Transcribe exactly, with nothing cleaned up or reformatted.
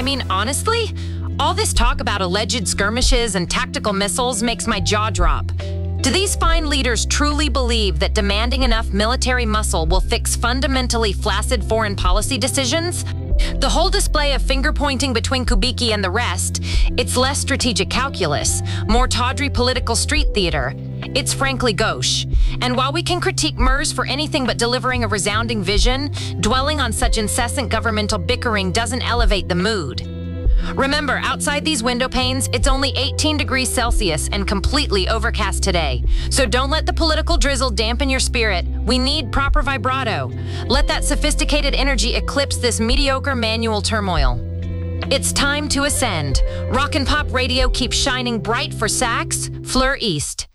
mean, honestly, all this talk about alleged skirmishes and tactical missiles makes my jaw drop. Do these fine leaders truly believe that demanding enough military muscle will fix fundamentally flaccid foreign policy decisions? The whole display of finger-pointing between Kubicki and the rest, it's less strategic calculus, more tawdry political street theater. It's frankly gauche. And while we can critique M E R S for anything but delivering a resounding vision, dwelling on such incessant governmental bickering doesn't elevate the mood. Remember, outside these window panes, it's only eighteen degrees Celsius and completely overcast today. So don't let the political drizzle dampen your spirit. We need proper vibrato. Let that sophisticated energy eclipse this mediocre manual turmoil. It's time to ascend. Rock and Pop Radio keeps shining bright for Sax, Fleur East.